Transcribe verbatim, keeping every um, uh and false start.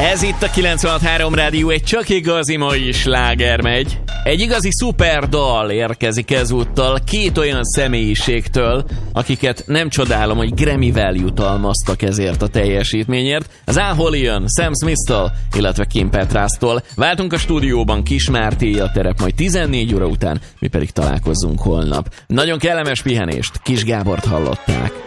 Ez itt a kilencvenhat három Rádió, egy csak igazi mai sláger megy. Egy igazi szuperdal érkezik ezúttal két olyan személyiségtől, akiket nem csodálom, hogy Grammy-vel jutalmaztak ezért a teljesítményért. Az Ahol jön Sam Smith-től, illetve Kim Petras-tól. Váltunk a stúdióban, Kis Márté a terep, majd tizennégy óra után, mi pedig találkozzunk holnap. Nagyon kellemes pihenést, Kis Gábort hallották.